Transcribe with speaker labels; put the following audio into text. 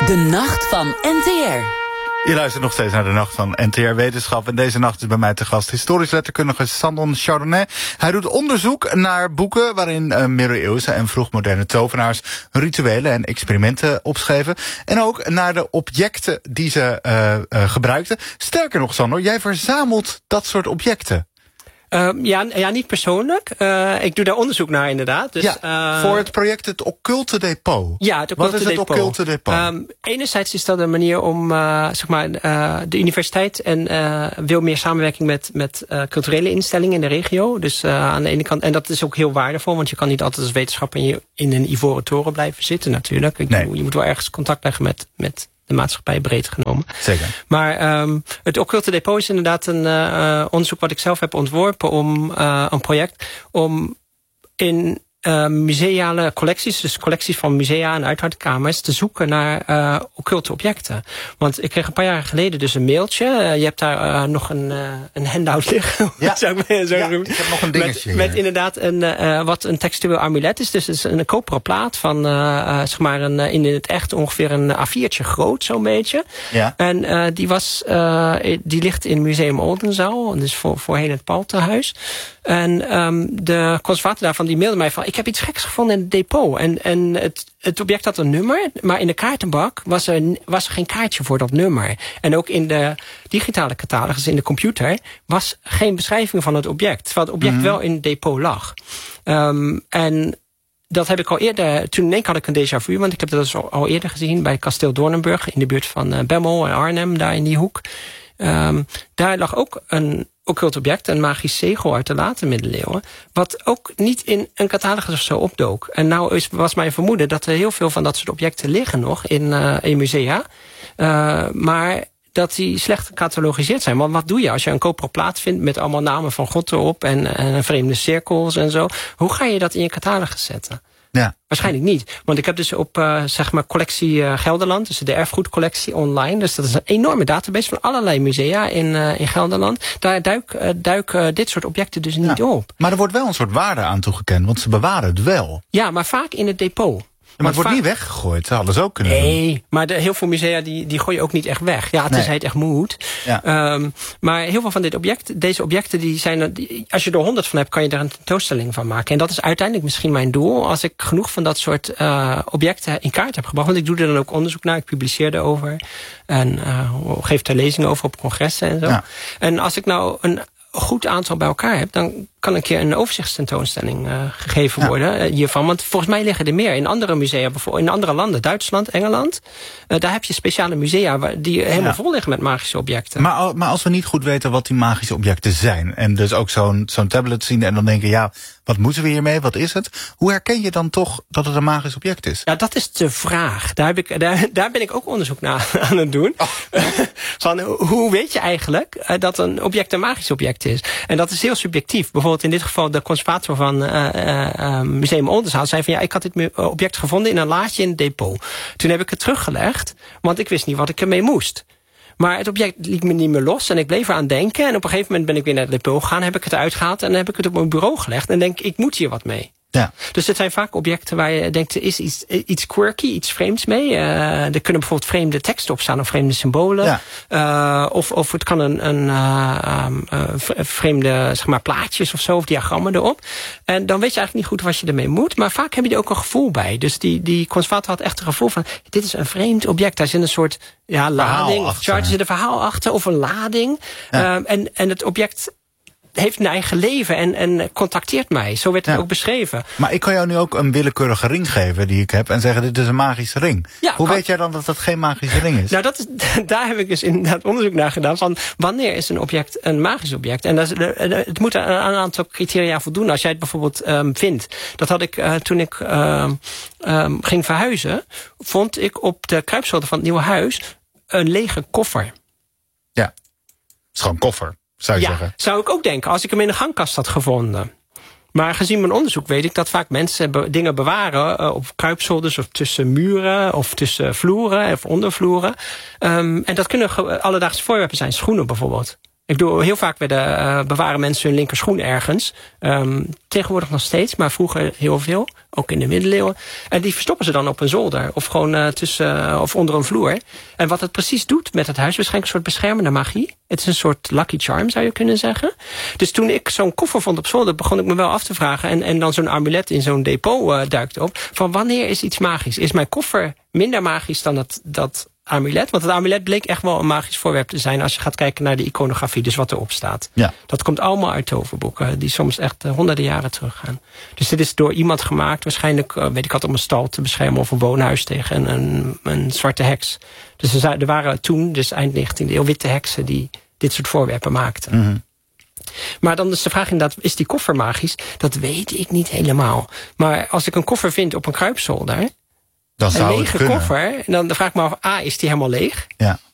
Speaker 1: De Nacht van NTR.
Speaker 2: Je luistert nog steeds naar de Nacht van NTR Wetenschap. En deze nacht is bij mij te gast historisch letterkundige Sandon Chardonnay. Hij doet onderzoek naar boeken waarin middeleeuwse en vroegmoderne tovenaars rituelen en experimenten opschreven. En ook naar de objecten die ze gebruikten. Sterker nog, Sandor, jij verzamelt dat soort objecten.
Speaker 3: Ja, niet persoonlijk. Ik doe daar onderzoek naar inderdaad. Dus,
Speaker 2: voor het project Het Occulte Depot.
Speaker 3: Ja, het Occulte Depot.
Speaker 2: Wat is het Occulte Depot?
Speaker 3: Enerzijds is dat een manier om de universiteit wil meer samenwerking met culturele instellingen in de regio. Dus aan de ene kant, en dat is ook heel waardevol, want je kan niet altijd als wetenschapper in een ivoren toren blijven zitten natuurlijk. Je moet wel ergens contact leggen met de maatschappij breed genomen.
Speaker 2: Zeker.
Speaker 3: Maar het Occulte Depot is inderdaad een onderzoek wat ik zelf heb ontworpen om een project om in museale collecties, dus collecties van musea en uitvaartkamers, te zoeken naar occulte objecten. Want ik kreeg een paar jaar geleden dus een mailtje. Je hebt daar nog een handout liggen.
Speaker 2: Ja,
Speaker 3: zou ik
Speaker 2: ik heb nog een dingetje
Speaker 3: met inderdaad wat een textueel amulet is. Dus het is een koperen plaat van in het echt ongeveer een A4'tje groot, zo'n beetje.
Speaker 2: Ja.
Speaker 3: En die ligt in Museum Oldenzaal, dus voorheen het Paltehuis. En de conservator daarvan die mailde mij van, ik heb iets geks gevonden in het depot. En het object had een nummer, maar in de kaartenbak was er geen kaartje voor dat nummer. En ook in de digitale catalogus, in de computer, was geen beschrijving van het object. Terwijl het object wel in het depot lag. En dat heb ik al eerder, toen in één keer had ik een déjà vu, want ik heb dat dus al eerder gezien bij Kasteel Doornenburg, in de buurt van Bemmel en Arnhem, daar in die hoek. Daar lag ook een occult object, een magisch zegel uit de late middeleeuwen, wat ook niet in een catalogus of zo opdook. En nou was mijn vermoeden dat er heel veel van dat soort objecten liggen nog in musea, maar dat die slecht gecatalogiseerd zijn. Want wat doe je als je een koperen plaat vindt met allemaal namen van God erop en vreemde cirkels en zo? Hoe ga je dat in je catalogus zetten?
Speaker 2: Ja.
Speaker 3: Waarschijnlijk niet. Want ik heb dus op collectie Gelderland, dus de erfgoedcollectie online. Dus dat is een enorme database van allerlei musea in Gelderland. Daar duiken dit soort objecten dus niet op.
Speaker 2: Maar er wordt wel een soort waarde aan toegekend, want ze bewaren het wel.
Speaker 3: Ja, maar vaak in het depot.
Speaker 2: Maar het wordt niet weggegooid, dat hadden ze ook kunnen doen.
Speaker 3: Nee, maar heel veel musea die gooi je ook niet echt weg. Ja, tenzij het echt moet. Ja. Maar heel veel van deze objecten, als je er 100 van hebt, kan je er een tentoonstelling van maken. En dat is uiteindelijk misschien mijn doel, als ik genoeg van dat soort objecten in kaart heb gebracht. Want ik doe er dan ook onderzoek naar, ik publiceer erover. En geef er lezingen over op congressen en zo. Ja. En als ik nou een goed aantal bij elkaar heb, dan kan een keer een overzichtstentoonstelling gegeven worden hiervan. Want volgens mij liggen er meer in andere musea, bijvoorbeeld in andere landen, Duitsland, Engeland. Daar heb je speciale musea die helemaal vol liggen met magische objecten.
Speaker 2: Maar als we niet goed weten wat die magische objecten zijn, en dus ook zo'n tablet zien en dan denken, ja, wat moeten we hiermee, wat is het? Hoe herken je dan toch dat het een magisch object is?
Speaker 3: Ja, dat is de vraag. Daar ben ik ook onderzoek naar aan het doen. Van, hoe weet je eigenlijk dat een object een magisch object is? En dat is heel subjectief. Bijvoorbeeld in dit geval de conservator van Museum Oldenzaal zei van, ja, ik had dit object gevonden in een laadje in het depot. Toen heb ik het teruggelegd, want ik wist niet wat ik ermee moest. Maar het object liet me niet meer los en ik bleef eraan denken. En op een gegeven moment ben ik weer naar het depot gegaan, heb ik het uitgehaald en dan heb ik het op mijn bureau gelegd. En denk ik moet hier wat mee. Ja. Dus het zijn vaak objecten waar je denkt, er is iets quirky, iets vreemds mee. Er kunnen bijvoorbeeld vreemde teksten op staan of vreemde symbolen. Ja. Of het kan een vreemde plaatjes of zo, of diagrammen erop. En dan weet je eigenlijk niet goed wat je ermee moet. Maar vaak heb je er ook een gevoel bij. Dus die conservator had echt een gevoel van, dit is een vreemd object. Daar zit een soort lading, of chart, er zit een verhaal achter of een lading. Ja. En het object heeft een eigen leven en contacteert mij. Zo werd het ook beschreven.
Speaker 2: Maar ik kan jou nu ook een willekeurige ring geven die ik heb en zeggen, dit is een magische ring. Ja, hoe weet jij dan dat dat geen magische ring is?
Speaker 3: Nou, daar heb ik dus inderdaad onderzoek naar gedaan van wanneer is een object een magisch object. En het moet aan een aantal criteria voldoen. Als jij het bijvoorbeeld vindt. Dat had ik toen ik ging verhuizen, vond ik op de kruipzolder van het nieuwe huis een lege koffer.
Speaker 2: Ja, het is gewoon een koffer. Zou je zeggen?
Speaker 3: Zou ik ook denken, als ik hem in een gangkast had gevonden. Maar gezien mijn onderzoek weet ik dat vaak mensen dingen bewaren op kruipzolders of tussen muren of tussen vloeren of ondervloeren. En dat kunnen alledaagse voorwerpen zijn, schoenen bijvoorbeeld. Heel vaak bewaren mensen hun linkerschoen ergens. Tegenwoordig nog steeds, maar vroeger heel veel. Ook in de middeleeuwen. En die verstoppen ze dan op een zolder. Of gewoon of onder een vloer. En wat het precies doet met het huis, waarschijnlijk een soort beschermende magie. Het is een soort lucky charm, zou je kunnen zeggen. Dus toen ik zo'n koffer vond op zolder, begon ik me wel af te vragen. En dan zo'n amulet in zo'n depot duikt op. Van wanneer is iets magisch? Is mijn koffer minder magisch dan dat amulet? Want het amulet bleek echt wel een magisch voorwerp te zijn als je gaat kijken naar de iconografie, dus wat erop staat. Ja. Dat komt allemaal uit toverboeken, die soms echt honderden jaren teruggaan. Dus dit is door iemand gemaakt, waarschijnlijk, weet ik wat, om een stal te beschermen of een woonhuis tegen een zwarte heks. Dus er waren toen, dus eind 19e eeuw, witte heksen die dit soort voorwerpen maakten. Mm-hmm. Maar dan is de vraag inderdaad, is die koffer magisch? Dat weet ik niet helemaal. Maar als ik een koffer vind op een kruipzolder,
Speaker 2: dan zou
Speaker 3: een lege koffer, dan vraag ik me af, is die helemaal leeg?
Speaker 2: Ja.